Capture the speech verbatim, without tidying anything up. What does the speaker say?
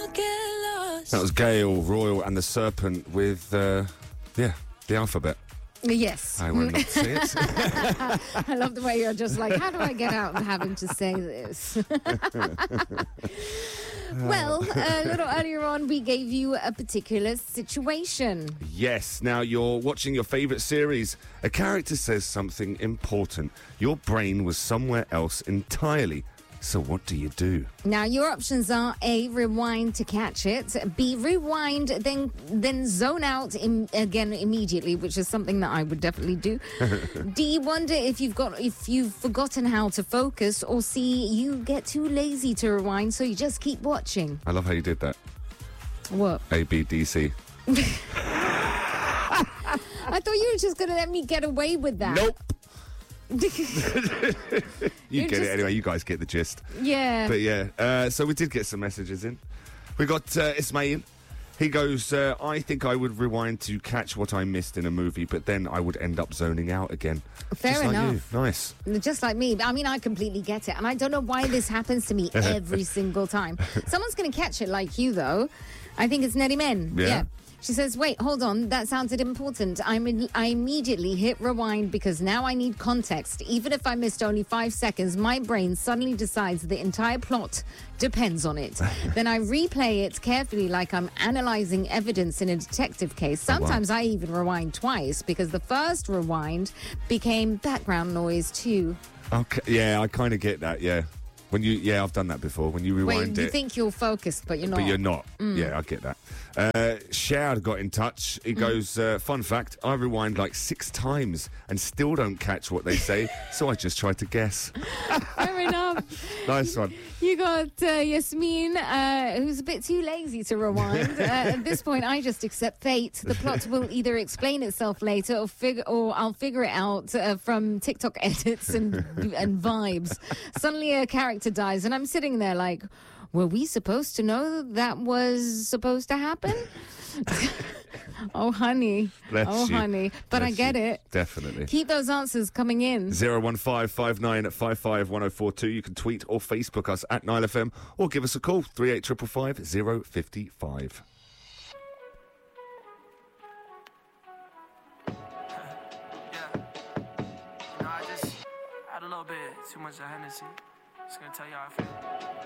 That was Gail, Royal and the Serpent with, uh, yeah, the alphabet. Yes. I will not say it. I love the way you're just like, how do I get out of having to say this? Well, a little earlier on, we gave you a particular situation. Yes. Now, you're watching your favourite series. A character says something important. Your brain was somewhere else entirely. So what do you do? Now, your options are A, rewind to catch it, B, rewind, then then zone out in, again immediately, which is something that I would definitely do. D, wonder if you've got if you've forgotten how to focus, or C, you get too lazy to rewind, so you just keep watching. I love how you did that. What? A, B, D, C. I thought you were just going to let me get away with that. Nope. You You're get just- it anyway. You guys get the gist. Yeah. But yeah, uh, so we did get some messages in. We got uh, Ismail. He goes, uh, I think I would rewind to catch what I missed in a movie, but then I would end up zoning out again. Fair Just like enough. you. Nice. Just like me. I mean, I completely get it. And I don't know why this happens to me every single time. Someone's going to catch it like you, though. I think it's Nettie Men. Yeah. She says, wait, hold on. That sounded important. I'm in, I immediately hit rewind because now I need context. Even if I missed only five seconds, my brain suddenly decides the entire plot depends on it. Then I replay it carefully like I'm analyzing evidence in a detective case. Sometimes I even rewind twice because the first rewind became background noise too. Okay. Yeah, I kind of get that, yeah. When you, yeah, I've done that before. When you rewind Wait, you it. think you're focused, but you're not. But you're not. Yeah, I get that. Uh, Shad got in touch. He goes, uh, fun fact, I rewind like six times and still don't catch what they say, so I just try to guess. Fair enough. Nice one. You got uh, Yasmin, uh, who's a bit too lazy to rewind. Uh, at this point, I just accept fate. The plot will either explain itself later, or figure, or I'll figure it out uh, from TikTok edits and and vibes. Suddenly, a character dies, and I'm sitting there like, were we supposed to know that was supposed to happen? Oh, honey. Bless oh, you. honey. But Bless I get you. it. Definitely. Keep those answers coming in. zero one five five nine five five one oh four two. You can tweet or Facebook us at Nile F M or give us a call, three eight five five five zero five five. Yeah. You know, I just had a little bit too much of Hennessy. Just gonna tell you how I feel.